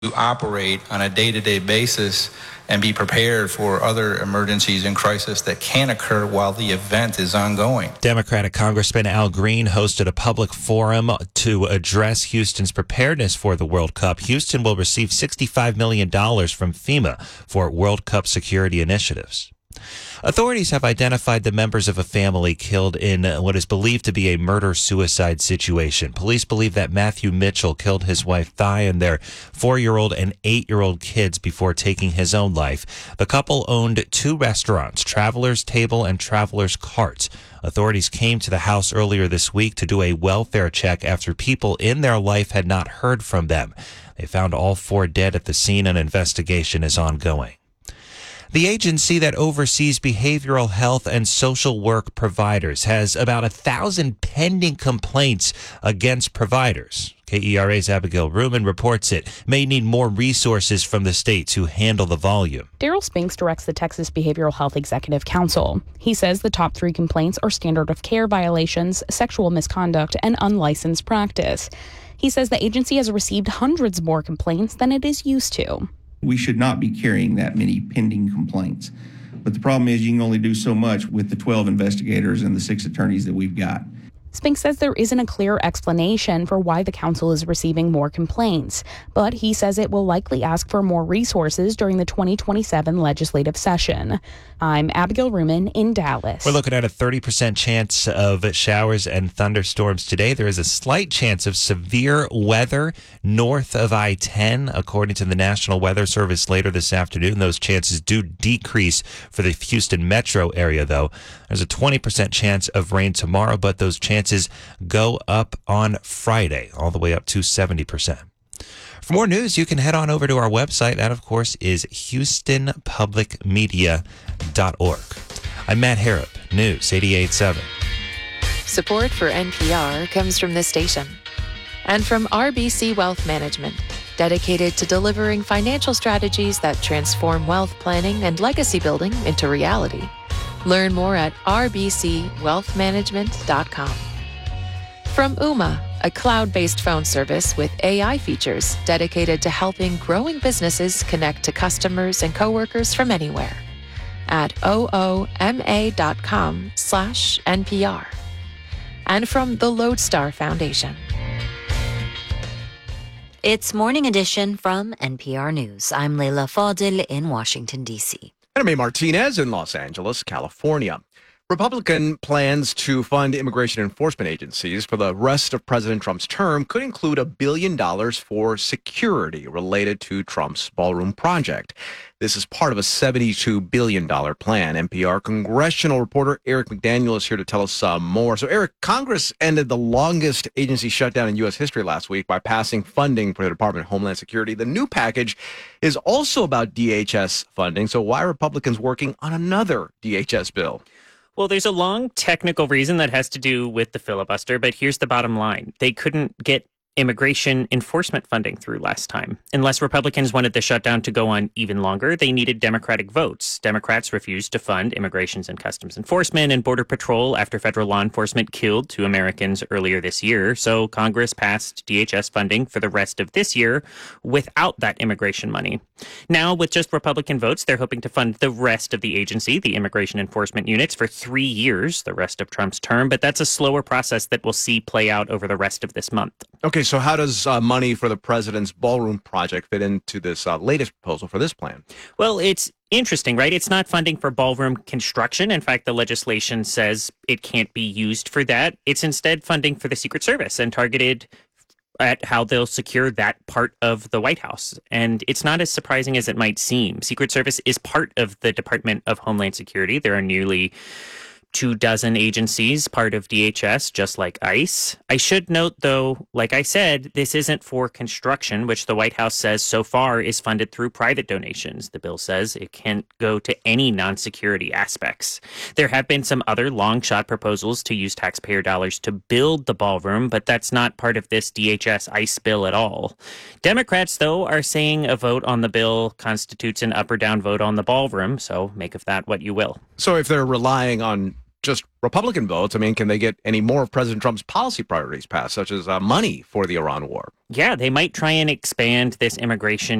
operate on a day-to-day basis and be prepared for other emergencies and crises that can occur while the event is ongoing. Democratic Congressman Al Green hosted a public forum to address Houston's preparedness for the World Cup. Houston will receive $65 million from FEMA for World Cup security initiatives. Authorities have identified the members of a family killed in what is believed to be a murder-suicide situation. Police believe that Matthew Mitchell killed his wife Thai and their 4-year-old and 8-year-old kids before taking his own life. The couple owned 2 restaurants, Traveler's Table and Traveler's Cart. Authorities came to the house earlier this week to do a welfare check after people in their life had not heard from them. They found all 4 dead at the scene. An investigation is ongoing. The agency that oversees behavioral health and social work providers has about 1,000 pending complaints against providers. KERA's Abigail Ruman reports it may need more resources from the state to handle the volume. Daryl Spinks directs the Texas Behavioral Health Executive Council. He says the top 3 complaints are standard of care violations, sexual misconduct, and unlicensed practice. He says the agency has received hundreds more complaints than it is used to. We should not be carrying that many pending complaints. But the problem is you can only do so much with the 12 investigators and the 6 attorneys that we've got. Spinks says there isn't a clear explanation for why the council is receiving more complaints, but he says it will likely ask for more resources during the 2027 legislative session. I'm Abigail Ruman in Dallas. We're looking at a 30% chance of showers and thunderstorms today. There is a slight chance of severe weather north of I-10, according to the National Weather Service later this afternoon. Those chances do decrease for the Houston metro area, though. There's a 20% chance of rain tomorrow, but those chances go up on Friday, all the way up to 70%. For more news, you can head on over to our website. That, of course, is houstonpublicmedia.org. I'm Matt Harrop, News 88.7. Support for NPR comes from this station and from RBC Wealth Management, dedicated to delivering financial strategies that transform wealth planning and legacy building into reality. Learn more at rbcwealthmanagement.com. From Ooma, a cloud-based phone service with AI features dedicated to helping growing businesses connect to customers and coworkers from anywhere. At ooma.com/NPR. And from the Lodestar Foundation. It's Morning Edition from NPR News. I'm Leila Fadil in Washington, D.C. And I'm May Martinez in Los Angeles, California. Republican plans to fund immigration enforcement agencies for the rest of President Trump's term could include $1 billion for security related to Trump's ballroom project. This is part of a $72 billion plan. NPR congressional reporter Eric McDaniel is here to tell us more. So, Eric, Congress ended the longest agency shutdown in U.S. history last week by passing funding for the Department of Homeland Security. The new package is also about DHS funding. So why are Republicans working on another DHS bill? Well, there's a long technical reason that has to do with the filibuster, but here's the bottom line. They couldn't get immigration enforcement funding through last time. Unless Republicans wanted the shutdown to go on even longer, they needed Democratic votes. Democrats refused to fund Immigrations and Customs Enforcement and Border Patrol after federal law enforcement killed 2 Americans earlier this year. So Congress passed DHS funding for the rest of this year without that immigration money. Now, with just Republican votes, they're hoping to fund the rest of the agency, the immigration enforcement units, for 3 years, the rest of Trump's term. But that's a slower process that we'll see play out over the rest of this month. Okay, so how does money for the president's ballroom project fit into this latest proposal for this plan? Well, it's interesting, right? It's not funding for ballroom construction. In fact, the legislation says it can't be used for that. It's instead funding for the Secret Service and targeted at how they'll secure that part of the White House. And it's not as surprising as it might seem. Secret Service is part of the Department of Homeland Security. There are nearly 24 agencies, part of DHS, just like ICE. I should note, though, like I said, this isn't for construction, which the White House says so far is funded through private donations. The bill says it can't go to any non-security aspects. There have been some other long-shot proposals to use taxpayer dollars to build the ballroom, but that's not part of this DHS ICE bill at all. Democrats, though, are saying a vote on the bill constitutes an up or down vote on the ballroom, so make of that what you will. So if they're relying on just Republican votes. I mean, can they get any more of President Trump's policy priorities passed, such as money for the Iran war? Yeah, they might try and expand this immigration